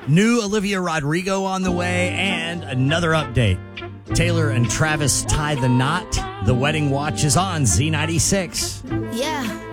New Olivia Rodrigo on the way, and another update. Taylor and Travis tie the knot. The wedding watch is on Z96. Yeah.